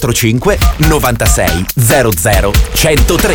045 96 00 103.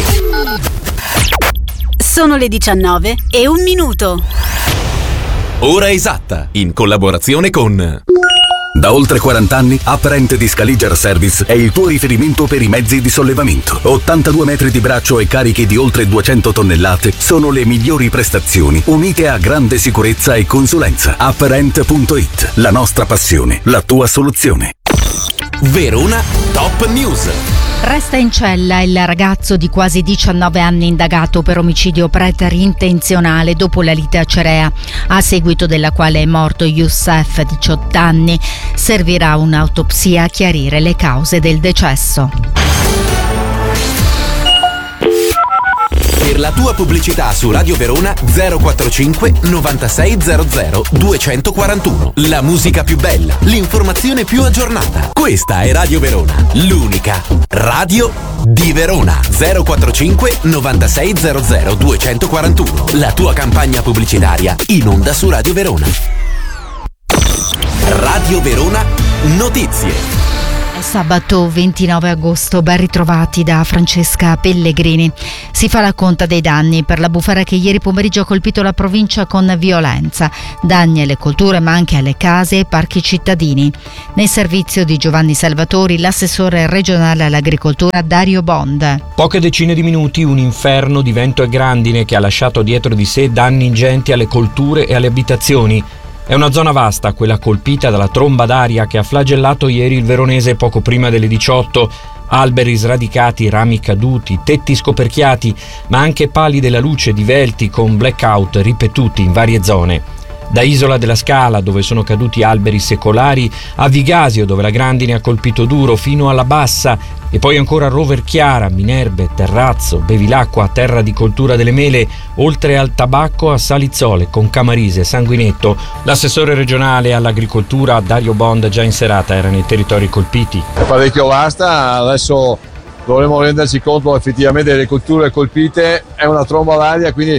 Sono le 19:01. Ora esatta, in collaborazione con... Da oltre 40 anni, Uprent di Scaliger Service è il tuo riferimento per i mezzi di sollevamento. 82 metri di braccio e carichi di oltre 200 tonnellate sono le migliori prestazioni, unite a grande sicurezza e consulenza. Uprent.it, la nostra passione, la tua soluzione. Verona Top News. Resta in cella il ragazzo di quasi 19 anni indagato per omicidio preterintenzionale dopo la lite a Cerea, a seguito della quale è morto Youssef, 18 anni. Servirà un'autopsia a chiarire le cause del decesso. Per la tua pubblicità su Radio Verona 045 9600 241. La musica più bella, l'informazione più aggiornata. Questa è Radio Verona, l'unica radio di Verona. 045 9600 241. La tua campagna pubblicitaria in onda su Radio Verona. Radio Verona Notizie. Sabato 29 agosto, ben ritrovati da Francesca Pellegrini. Si fa la conta dei danni per la bufera che ieri pomeriggio ha colpito la provincia con violenza. Danni alle colture ma anche alle case e parchi cittadini. Nel servizio di Giovanni Salvatori, l'assessore regionale all'agricoltura Dario Bond. Poche decine di minuti, un inferno di vento e grandine che ha lasciato dietro di sé danni ingenti alle colture e alle abitazioni. È una zona vasta, quella colpita dalla tromba d'aria che ha flagellato ieri il veronese poco prima delle 18. Alberi sradicati, rami caduti, tetti scoperchiati, ma anche pali della luce divelti con blackout ripetuti in varie zone. Da Isola della Scala, dove sono caduti alberi secolari, a Vigasio, dove la grandine ha colpito duro, fino alla Bassa, e poi ancora a Roverchiara, Minerbe, Terrazzo, Bevilacqua, terra di coltura delle mele, oltre al tabacco a Salizzole, con Camarise, Sanguinetto. L'assessore regionale all'agricoltura Dario Bond, già in serata, era nei territori colpiti. È parecchio vasta, adesso dovremo renderci conto effettivamente delle colture colpite, è una tromba d'aria, quindi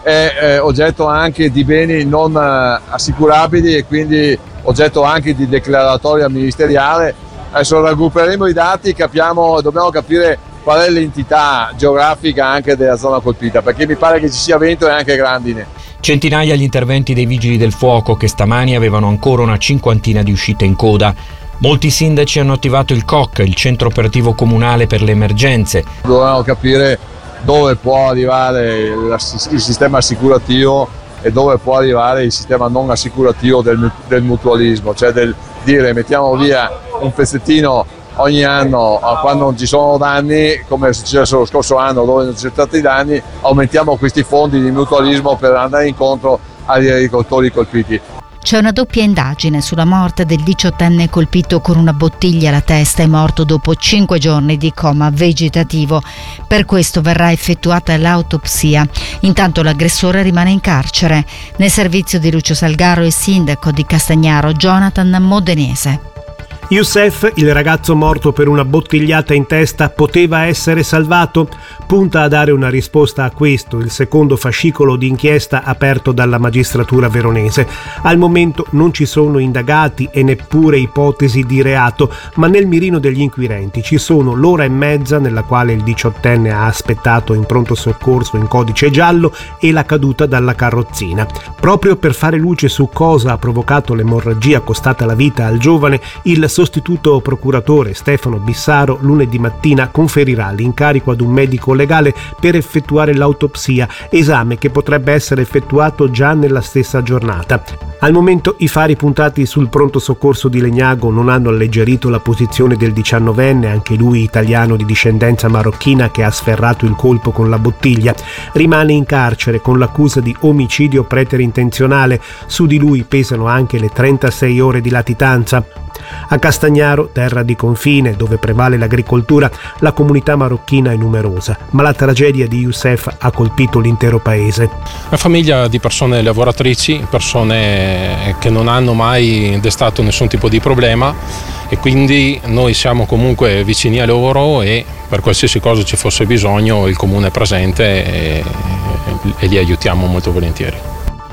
è oggetto anche di beni non assicurabili e quindi oggetto anche di declaratoria ministeriale. Adesso raggrupperemo i dati, dobbiamo capire qual è l'entità geografica anche della zona colpita, perché mi pare che ci sia vento e anche grandine. Centinaia gli interventi dei vigili del fuoco che stamani avevano ancora una cinquantina di uscite in coda. Molti sindaci hanno attivato il COC, il centro operativo comunale per le emergenze. Dovevamo capire dove può arrivare il sistema assicurativo e dove può arrivare il sistema non assicurativo del mutualismo, cioè del dire mettiamo via un pezzettino ogni anno quando non ci sono danni, come è successo lo scorso anno dove non ci sono stati danni, aumentiamo questi fondi di mutualismo per andare incontro agli agricoltori colpiti. C'è una doppia indagine sulla morte del 18enne colpito con una bottiglia alla testa e morto dopo 5 giorni di coma vegetativo. Per questo verrà effettuata l'autopsia. Intanto l'aggressore rimane in carcere. Nel servizio di Lucio Salgaro, il sindaco di Castagnaro Jonathan Modenese. Youssef, il ragazzo morto per una bottigliata in testa, poteva essere salvato? Punta a dare una risposta a questo il secondo fascicolo di inchiesta aperto dalla magistratura veronese. Al momento non ci sono indagati e neppure ipotesi di reato, ma nel mirino degli inquirenti ci sono l'ora e mezza nella quale il 18enne ha aspettato in pronto soccorso in codice giallo e la caduta dalla carrozzina. Proprio per fare luce su cosa ha provocato l'emorragia costata la vita al giovane, il sostituto procuratore Stefano Bissaro lunedì mattina conferirà l'incarico ad un medico legale per effettuare l'autopsia, esame che potrebbe essere effettuato già nella stessa giornata. Al momento i fari puntati sul pronto soccorso di Legnago non hanno alleggerito la posizione del 19enne, anche lui italiano di discendenza marocchina, che ha sferrato il colpo con la bottiglia. Rimane in carcere con l'accusa di omicidio preterintenzionale. Su di lui pesano anche le 36 ore di latitanza. A Castagnaro, terra di confine dove prevale l'agricoltura, la comunità marocchina è numerosa, ma la tragedia di Youssef ha colpito l'intero paese. Una famiglia di persone lavoratrici, persone che non hanno mai destato nessun tipo di problema, e quindi noi siamo comunque vicini a loro e per qualsiasi cosa ci fosse bisogno il comune è presente e li aiutiamo molto volentieri.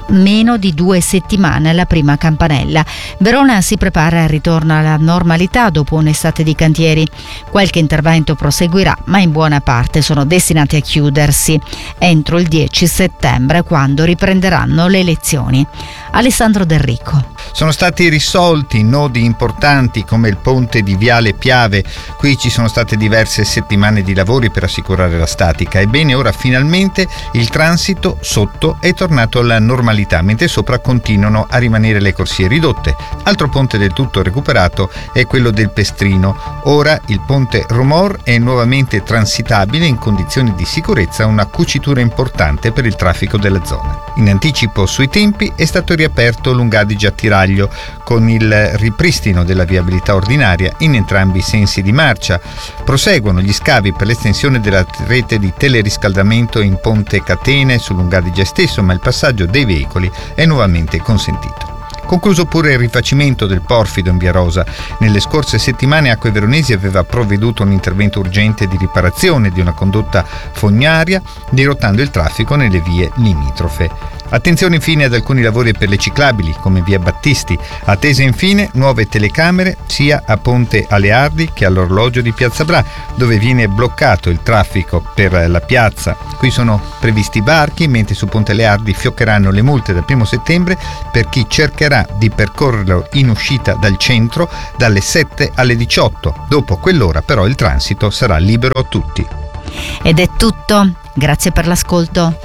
meno di 2 settimane alla prima campanella. Verona si prepara al ritorno alla normalità dopo un'estate di cantieri. Qualche intervento proseguirà, ma in buona parte sono destinati a chiudersi entro il 10 settembre, quando riprenderanno le lezioni. Alessandro Del Ricco. Sono stati risolti nodi importanti come il ponte di Viale Piave. Qui ci sono state diverse settimane di lavori per assicurare la statica. Ebbene, ora finalmente il transito sotto è tornato alla normalità, mentre sopra continuano a rimanere le corsie ridotte. Altro ponte del tutto recuperato è quello del Pestrino. Ora il ponte Romor è nuovamente transitabile in condizioni di sicurezza, una cucitura importante per il traffico della zona. In anticipo sui tempi è stato riaperto Lung'Adige-Attiraglio con il ripristino della viabilità ordinaria in entrambi i sensi di marcia. Proseguono gli scavi per l'estensione della rete di teleriscaldamento in Ponte Catene su Lung'Adige stesso, ma il passaggio dei veicoli è nuovamente consentito. Concluso pure il rifacimento del porfido in Via Rosa. Nelle scorse settimane Acque Veronesi aveva provveduto a un intervento urgente di riparazione di una condotta fognaria, dirottando il traffico nelle vie limitrofe. Attenzione infine ad alcuni lavori per le ciclabili, come via Battisti. Attese infine nuove telecamere sia a Ponte Aleardi che all'orologio di Piazza Bra, dove viene bloccato il traffico per la piazza. Qui sono previsti varchi, mentre su Ponte Aleardi fioccheranno le multe dal 1 settembre per chi cercherà di percorrerlo in uscita dal centro dalle 7 alle 18. Dopo quell'ora però il transito sarà libero a tutti. Ed è tutto. Grazie per l'ascolto.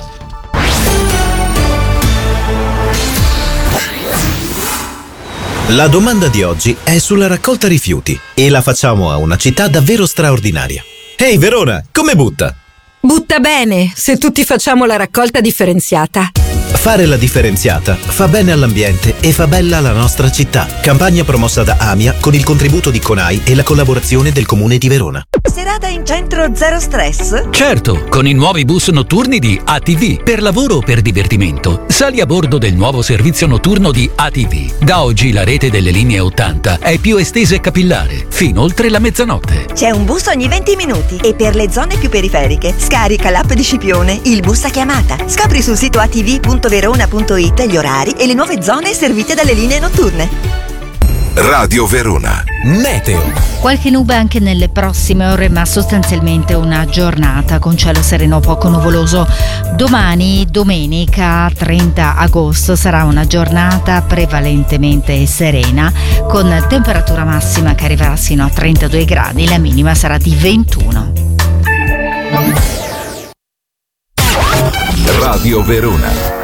La domanda di oggi è sulla raccolta rifiuti e la facciamo a una città davvero straordinaria. Ehi Verona, come butta? Butta bene, se tutti facciamo la raccolta differenziata. Fare la differenziata fa bene all'ambiente e fa bella la nostra città. Campagna promossa da AMIA con il contributo di CONAI e la collaborazione del Comune di Verona. Serata in centro zero stress? Certo, con i nuovi bus notturni di ATV. Per lavoro o per divertimento, sali a bordo del nuovo servizio notturno di ATV. Da oggi la rete delle linee 80 è più estesa e capillare, fino oltre la mezzanotte. C'è un bus ogni 20 minuti e per le zone più periferiche scarica l'app di Scipione, il bus a chiamata. Scopri sul sito atv.verona.it gli orari e le nuove zone servite dalle linee notturne. Radio Verona. Meteo. Qualche nube anche nelle prossime ore, ma sostanzialmente una giornata con cielo sereno poco nuvoloso. Domani, domenica 30 agosto, sarà una giornata prevalentemente serena, con temperatura massima che arriverà sino a 32 gradi, la minima sarà di 21. Radio Verona.